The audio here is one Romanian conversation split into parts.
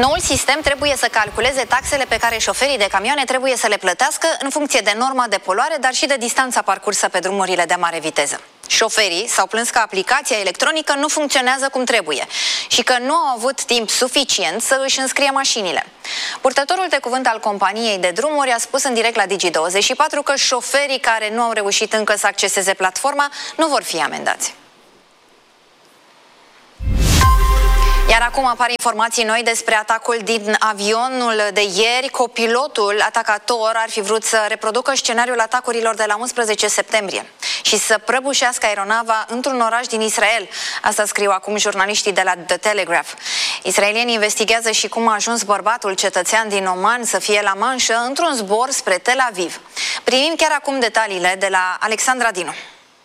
Noul sistem trebuie să calculeze taxele pe care șoferii de camioane trebuie să le plătească în funcție de norma de poluare, dar și de distanța parcursă pe drumurile de mare viteză. Șoferii s-au plâns că aplicația electronică nu funcționează cum trebuie și că nu au avut timp suficient să își înscrie mașinile. Purtătorul de cuvânt al companiei de drumuri a spus în direct la Digi24 că șoferii care nu au reușit încă să acceseze platforma nu vor fi amendați. Iar acum apar informații noi despre atacul din avionul de ieri. Copilotul atacator ar fi vrut să reproducă scenariul atacurilor de la 11 septembrie și să prăbușească aeronava într-un oraș din Israel. Asta scriu acum jurnaliștii de la The Telegraph. Israelienii investigează și cum a ajuns bărbatul cetățean din Oman să fie la manșă într-un zbor spre Tel Aviv. Primim chiar acum detaliile de la Alexandra Dinu.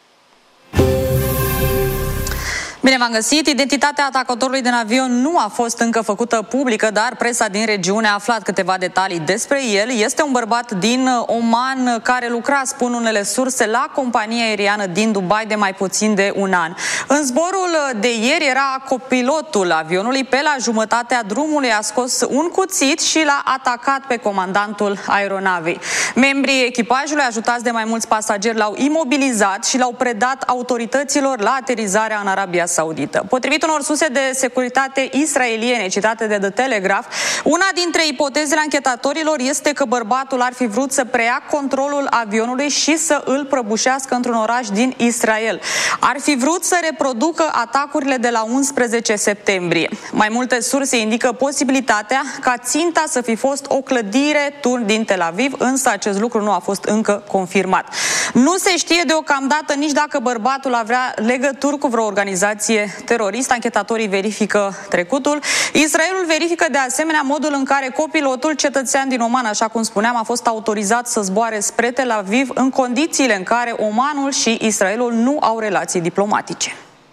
Bine v-am găsit! Identitatea atacatorului din avion nu a fost încă făcută publică, dar presa din regiune a aflat câteva detalii despre el. Este un bărbat din Oman care lucra, spun unele surse, la compania aeriană din Dubai de mai puțin de un an. În zborul de ieri era copilotul avionului. Pe la jumătatea drumului a scos un cuțit și l-a atacat pe comandantul aeronavei. Membrii echipajului, ajutați de mai mulți pasageri, l-au imobilizat și l-au predat autorităților la aterizarea în Arabia Saudită. Potrivit unor surse de securitate israeliene citate de The Telegraph, una dintre ipotezele anchetatorilor este că bărbatul ar fi vrut să preia controlul avionului și să îl prăbușească într-un oraș din Israel. Ar fi vrut să reproducă atacurile de la 11 septembrie. Mai multe surse indică posibilitatea ca ținta să fi fost o clădire din Tel Aviv, însă acest lucru nu a fost încă confirmat. Nu se știe deocamdată nici dacă bărbatul avea legături cu vreo organizație teroristă. Anchetatorii verifică trecutul. Israelul verifică de asemenea modul în care copilotul, cetățean din Oman, așa cum spuneam, a fost autorizat să zboare spre Tel Aviv în condițiile în care Omanul și Israelul nu au relații diplomatice.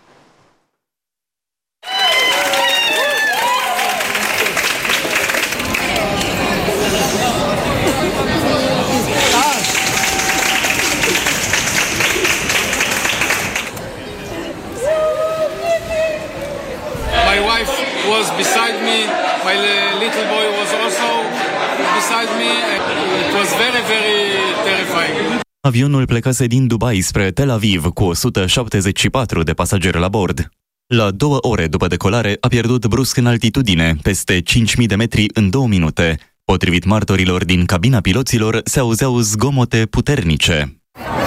My wife was beside me, my little boy was also beside me. It was very, very terrifying. Avionul plecase din Dubai spre Tel Aviv cu 174 de pasageri la bord. La 2 ore după decolare a pierdut brusc în altitudine, peste 5.000 de metri în 2 minute. Potrivit martorilor din cabina piloților, se auzeau zgomote puternice.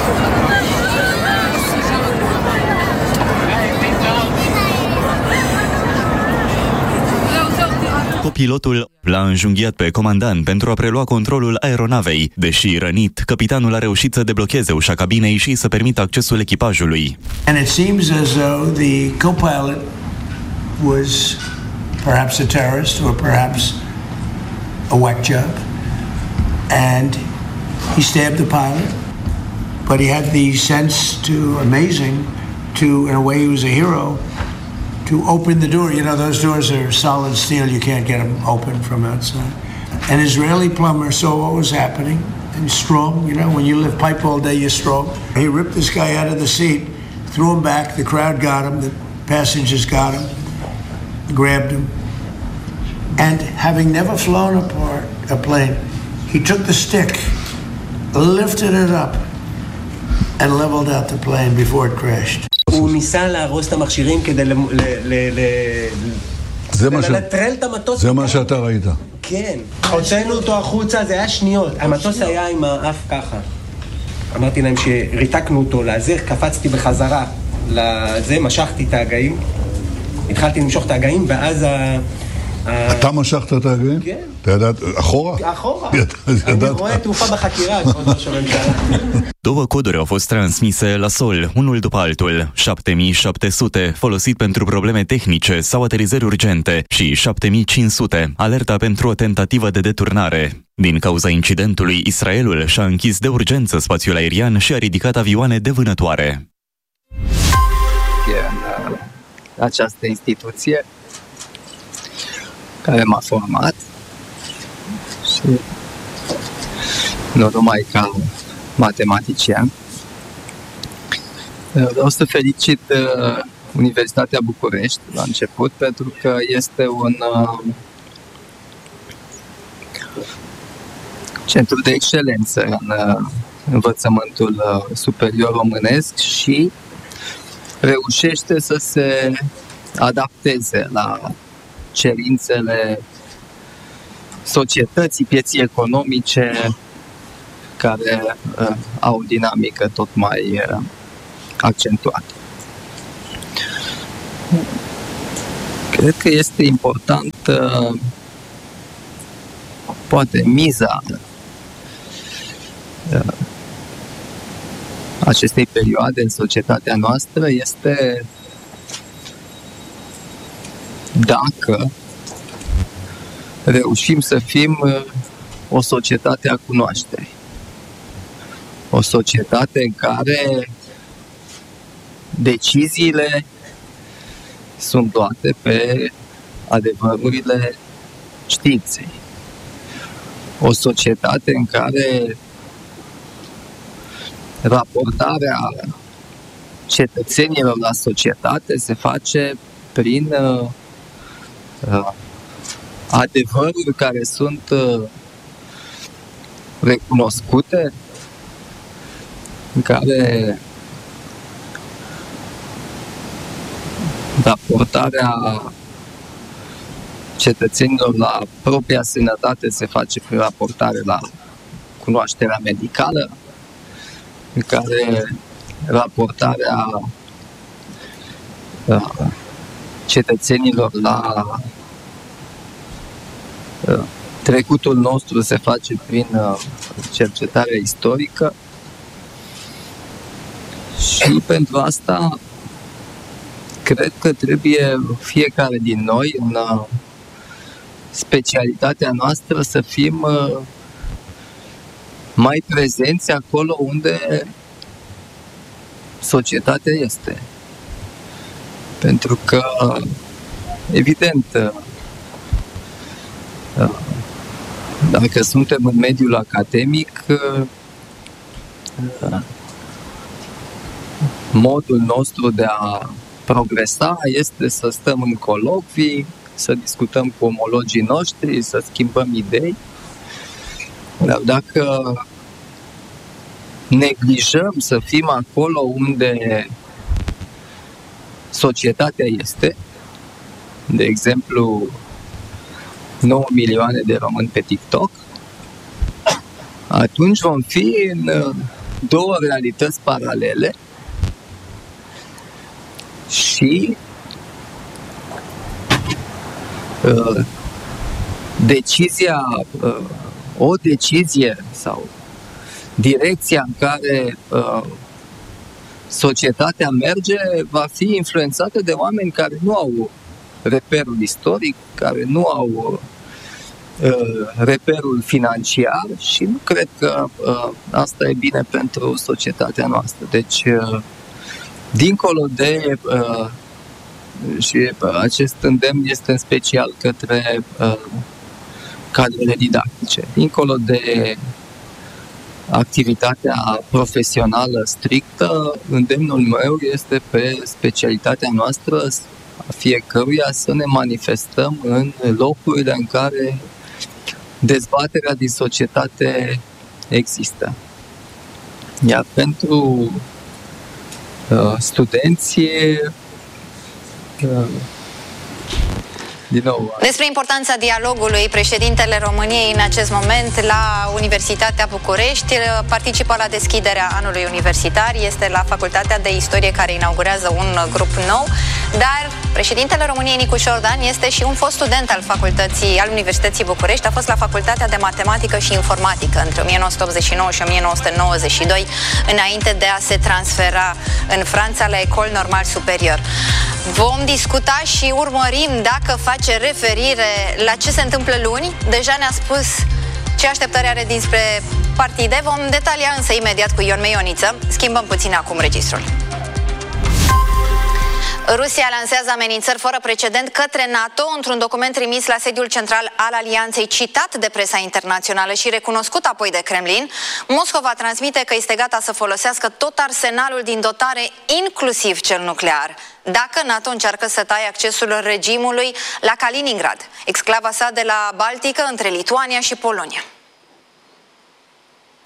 Pilotul l-a înjunghiat pe comandant pentru a prelua controlul aeronavei. Deși rănit, capitanul a reușit să deblocheze ușa cabinei și să permită accesul echipajului. And it seems as though the co-pilot was perhaps a terrorist or perhaps a whack job, and he stabbed the pilot, but he had the sense to, amazing, to, in a way he was a hero, to open the door. You know, those doors are solid steel. You can't get them open from outside. An Israeli plumber saw what was happening and strong. You know, when you lift pipe all day, you're strong. He ripped this guy out of the seat, threw him back. The crowd got him. The passengers got him, grabbed him. And having never flown a plane, he took the stick, lifted it up, and leveled out the plane before it crashed. הוא ניסה להרוס את המכשירים כדי לנטרל את המטוס. זה מה שאתה ראית. כן. הוצאנו אותו החוצה, זה היה שניות. המטוס היה עם האף ככה. אמרתי להם שריתקנו אותו לעזר, קפצתי בחזרה לזה, משכתי את ההגאים. התחלתי למשוך את ההגאים, ואז אתה משכת את ההגאים? כן. אתה ידעת, אחורה? אחורה. אני רואה תעופה בחקירה, כבוד ראש הממשלה. 2 coduri au fost transmise la sol, unul după altul, 7700 folosit pentru probleme tehnice sau aterizări urgente și 7500 alerta pentru o tentativă de deturnare. Din cauza incidentului, Israelul și-a închis de urgență spațiul aerian și a ridicat avioane de vânătoare. Această instituție care m-a format și nu numai ca matematician. Vreau să felicit de Universitatea București la început, pentru că este centru de excelență în învățământul superior românesc și reușește să se adapteze la cerințele societății, pieții economice care au o dinamică tot mai accentuată. Cred că este important, poate miza acestei perioade în societatea noastră este dacă reușim să fim o societate a cunoașterii. O societate în care deciziile sunt luate pe adevărurile științei. O societate în care raportarea cetățenilor la societate se face prin adevăruri care sunt recunoscute, în care raportarea cetățenilor la propria sănătate se face prin raportare la cunoașterea medicală, în care raportarea cetățenilor la trecutul nostru se face prin cercetare istorică și pentru asta cred că trebuie fiecare din noi în specialitatea noastră să fim mai prezenți acolo unde societatea este. Pentru că, evident, dacă suntem în mediul academic, modul nostru de a progresa este să stăm în colocvii, să discutăm cu omologii noștri, să schimbăm idei. Dar dacă neglijăm să fim acolo unde societatea este, de exemplu 9 milioane de români pe TikTok, atunci vom fi în două realități paralele și o decizie sau direcția în care societatea merge va fi influențată de oameni care nu au reperul istoric, care nu au reperul financiar și nu cred că asta e bine pentru societatea noastră. Deci, dincolo de și acest îndemn este în special către cadrele didactice. Dincolo de activitatea profesională strictă, îndemnul meu este pe specialitatea noastră a fiecăruia să ne manifestăm în locurile în care dezbaterea din societate există. Iar pentru studenți, din nou. Despre importanța dialogului, președintele României în acest moment la Universitatea București participă la deschiderea anului universitar, este la Facultatea de Istorie care inaugurează un grup nou, dar președintele României Nicu Șordan este și un fost student al Universității București, a fost la Facultatea de Matematică și Informatică între 1989 și 1992, înainte de a se transfera în Franța la École Normale Supérieure. Vom discuta și urmărim dacă face referire la ce se întâmplă luni. Deja ne-a spus ce așteptări are dinspre partide. Vom detalia însă imediat cu Ion Meioniță. Schimbăm puțin acum registrul. Rusia lansează amenințări fără precedent către NATO într-un document trimis la sediul central al alianței, citat de presa internațională și recunoscut apoi de Kremlin. Moscova transmite că este gata să folosească tot arsenalul din dotare, inclusiv cel nuclear, dacă NATO încearcă să taie accesul regimului la Kaliningrad, exclava sa de la Baltică între Lituania și Polonia.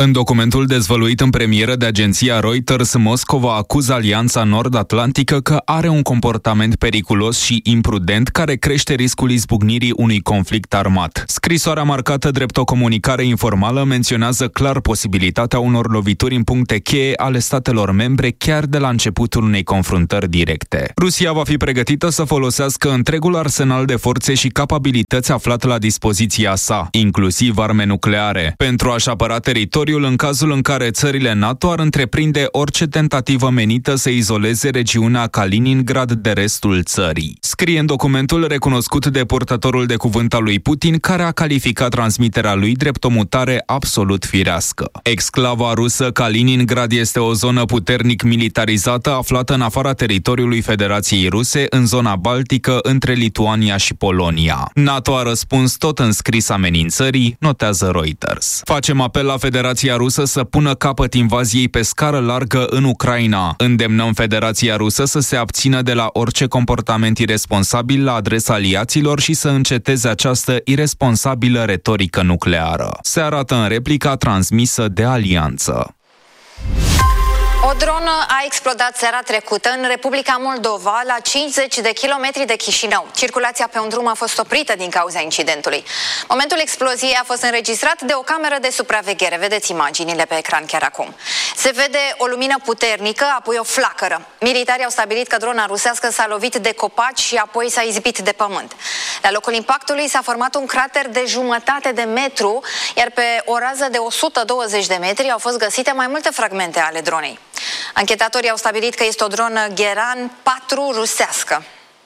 În documentul dezvăluit în premieră de agenția Reuters, Moscova acuză Alianța Nord-Atlantică că are un comportament periculos și imprudent care crește riscul izbucnirii unui conflict armat. Scrisoarea marcată drept o comunicare informală menționează clar posibilitatea unor lovituri în puncte cheie ale statelor membre chiar de la începutul unei confruntări directe. Rusia va fi pregătită să folosească întregul arsenal de forțe și capabilități aflat la dispoziția sa, inclusiv arme nucleare, pentru a-și apăra teritoriul în cazul în care țările NATO ar întreprinde orice tentativă menită să izoleze regiunea Kaliningrad de restul țării. Scrie în documentul recunoscut de purtătorul de cuvânt al lui Putin, care a calificat transmiterea lui drept o mutare absolut firească. Exclava rusă Kaliningrad este o zonă puternic militarizată aflată în afara teritoriului Federației Ruse, în zona Baltică, între Lituania și Polonia. NATO a răspuns tot în scris amenințării, notează Reuters. Facem apel la Federația Rusă să pună capăt invaziei pe scară largă în Ucraina. Îndemnăm Federația Rusă să se abțină de la orice comportament iresponsabil la adresa aliaților și să înceteze această iresponsabilă retorică nucleară. Se arată în replica transmisă de alianță. O dronă a explodat seara trecută în Republica Moldova, la 50 de kilometri de Chișinău. Circulația pe un drum a fost oprită din cauza incidentului. Momentul exploziei a fost înregistrat de o cameră de supraveghere. Vedeți imaginile pe ecran chiar acum. Se vede o lumină puternică, apoi o flacără. Militarii au stabilit că drona rusească s-a lovit de copaci și apoi s-a izbit de pământ. La locul impactului s-a format un crater de 1,5 de metru, iar pe o rază de 120 de metri au fost găsite mai multe fragmente ale dronei. Anchetatorii au stabilit că este o dronă Geran 4 rusească.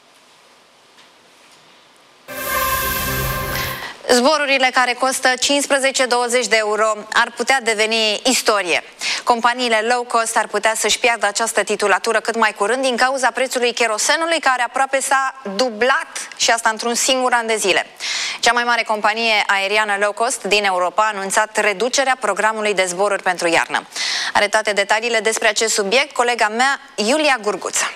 Zborurile care costă 15-20 de euro ar putea deveni istorie. Companiile low cost ar putea să-și piardă această titulatură cât mai curând din cauza prețului cherosenului, care aproape s-a dublat, și asta într-un singur an de zile. Cea mai mare companie aeriană low cost din Europa a anunțat reducerea programului de zboruri pentru iarnă. Are toate detaliile despre acest subiect colega mea, Iulia Gurguță.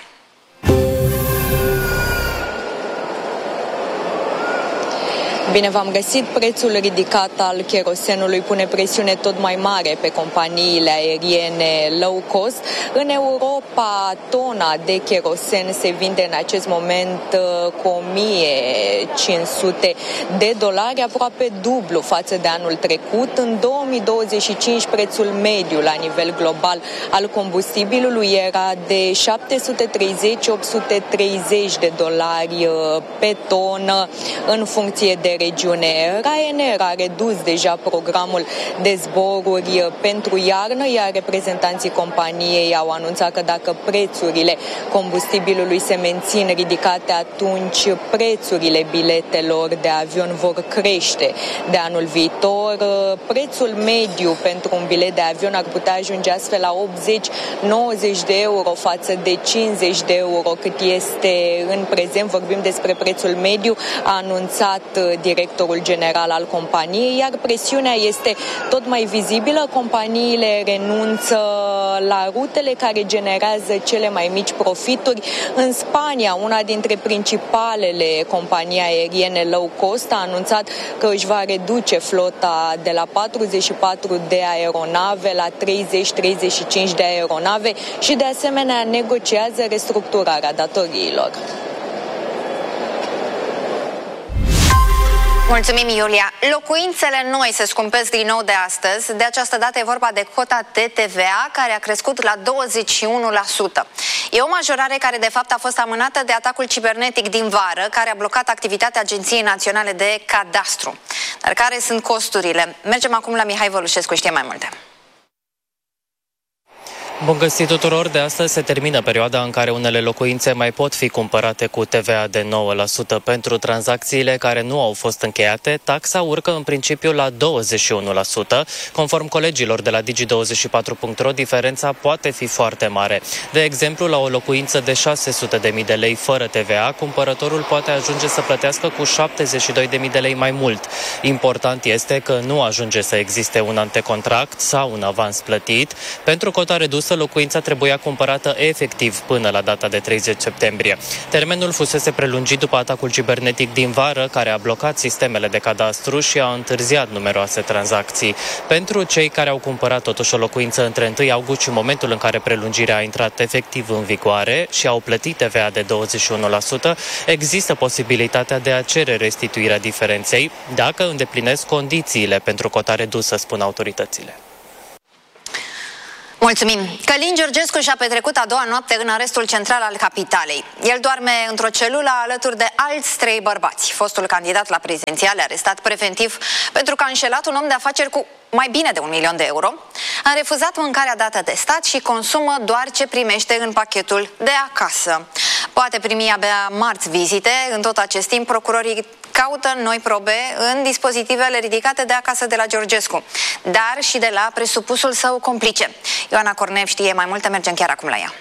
Bine v-am găsit. Prețul ridicat al cherosenului pune presiune tot mai mare pe companiile aeriene low cost. În Europa, tona de cherosen se vinde în acest moment cu $1.500, aproape dublu față de anul trecut. În 2025, prețul mediu la nivel global al combustibilului era de $730-830 pe tonă în funcție de regiune. Ryanair a redus deja programul de zboruri pentru iarnă, iar reprezentanții companiei au anunțat că dacă prețurile combustibilului se mențin ridicate, atunci prețurile biletelor de avion vor crește de anul viitor. Prețul mediu pentru un bilet de avion ar putea ajunge astfel la 80-90 de euro față de 50 de euro cât este în prezent. Vorbim despre prețul mediu, a anunțat directorul general al companiei, iar presiunea este tot mai vizibilă. Companiile renunță la rutele care generează cele mai mici profituri. În Spania, una dintre principalele companii aeriene low cost a anunțat că își va reduce flota de la 44 de aeronave la 30-35 de aeronave și de asemenea negociază restructurarea datoriilor. Mulțumim, Iulia. Locuințele noi se scumpesc din nou de astăzi. De această dată e vorba de cota de TVA, care a crescut la 21%. E o majorare care de fapt a fost amânată de atacul cibernetic din vară, care a blocat activitatea Agenției Naționale de Cadastru. Dar care sunt costurile? Mergem acum la Mihai Vălușescu, știe mai multe. Bun găsit tuturor! De astăzi se termină perioada în care unele locuințe mai pot fi cumpărate cu TVA de 9%. Pentru tranzacțiile care nu au fost încheiate, taxa urcă în principiu la 21%. Conform colegilor de la Digi24.ro, diferența poate fi foarte mare. De exemplu, la o locuință de 600.000 de lei fără TVA, cumpărătorul poate ajunge să plătească cu 72.000 de lei mai mult. Important este că nu ajunge să existe un antecontract sau un avans plătit. Pentru cota redusă însă locuința trebuia cumpărată efectiv până la data de 30 septembrie. Termenul fusese prelungit după atacul cibernetic din vară, care a blocat sistemele de cadastru și a întârziat numeroase tranzacții. Pentru cei care au cumpărat totuși o locuință între 1 august și momentul în care prelungirea a intrat efectiv în vigoare și au plătit TVA de 21%, există posibilitatea de a cere restituirea diferenței dacă îndeplinesc condițiile pentru cota redusă, spun autoritățile. Mulțumim! Călin Georgescu și-a petrecut a doua noapte în arestul central al capitalei. El doarme într-o celulă alături de alți 3 bărbați. Fostul candidat la prezidențiale, arestat preventiv pentru că a înșelat un om de afaceri cu mai bine de 1 milion de euro, a refuzat mâncarea dată de stat și consumă doar ce primește în pachetul de acasă. Poate primi abia marți vizite. În tot acest timp, procurorii caută noi probe în dispozitivele ridicate de acasă de la Georgescu, dar și de la presupusul său complice. Ioana Cornev știe mai multe, mergem chiar acum la ea.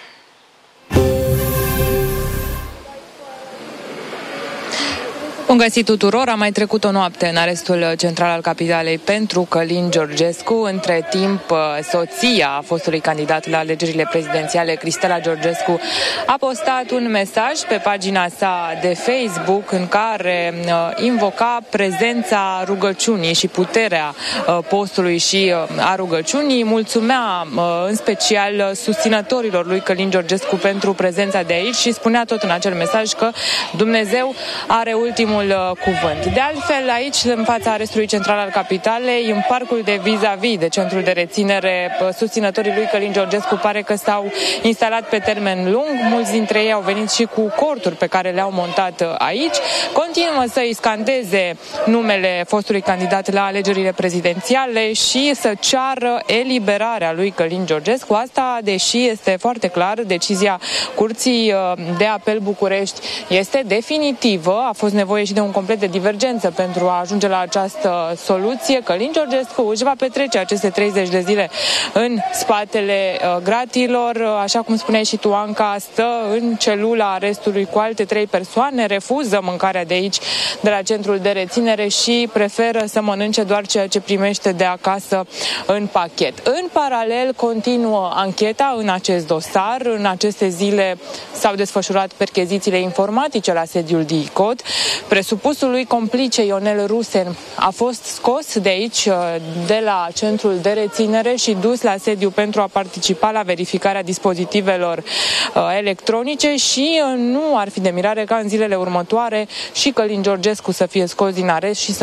Bun găsit tuturor, a mai trecut o noapte în arestul central al capitalei pentru Călin Georgescu. Între timp, soția fostului candidat la alegerile prezidențiale, Cristela Georgescu, a postat un mesaj pe pagina sa de Facebook în care invoca prezența rugăciunii și puterea postului și a rugăciunii. Mulțumea în special susținătorilor lui Călin Georgescu pentru prezența de aici și spunea tot în acel mesaj că Dumnezeu are ultimul cuvânt. De altfel, aici, în fața arestului central al capitalei, în parcul de vis-a-vis de centrul de reținere, susținătorii lui Călin Georgescu pare că s-au instalat pe termen lung. Mulți dintre ei au venit și cu corturi pe care le-au montat aici. Continuă să îi scandeze numele fostului candidat la alegerile prezidențiale și să ceară eliberarea lui Călin Georgescu. Asta, deși este foarte clar, decizia Curții de Apel București este definitivă. A fost nevoie și de un complet de divergență pentru a ajunge la această soluție. Călin Georgescu își va petrece aceste 30 de zile în spatele gratiilor. Așa cum spuneai și tu, Anca, stă în celula arestului cu alte 3 persoane, refuză mâncarea de aici, de la centrul de reținere și preferă să mănânce doar ceea ce primește de acasă în pachet. În paralel, continuă ancheta în acest dosar. În aceste zile s-au desfășurat perchezițiile informatice la sediul DICOT. Presupusul lui complice Ionel Rusen a fost scos de aici, de la centrul de reținere și dus la sediu pentru a participa la verificarea dispozitivelor electronice și nu ar fi de mirare ca în zilele următoare și Călin Georgescu să fie scos din arest și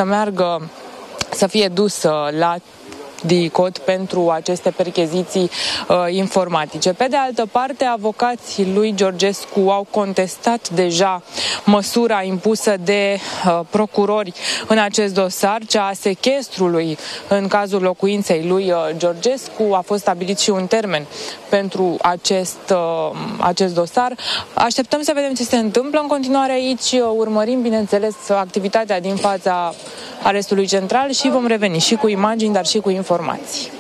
să fie dus la DICOT pentru aceste percheziții informatice. Pe de altă parte, avocații lui Georgescu au contestat deja măsura impusă de procurori în acest dosar, cea a sechestrului în cazul locuinței lui Georgescu. A fost stabilit și un termen pentru acest dosar. Așteptăm să vedem ce se întâmplă în continuare aici. Urmărim, bineînțeles, activitatea din fața arestului central și vom reveni și cu imagini, dar și cu informații.